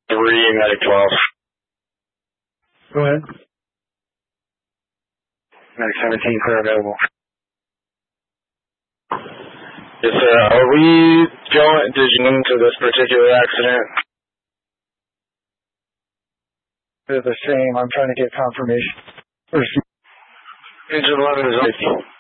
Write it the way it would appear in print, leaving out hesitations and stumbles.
Medic 12. Go ahead. Medic 17, clear available. Yes, sir. Are we going to this particular accident? They're the same. I'm trying to get confirmation. Engine 11 is on.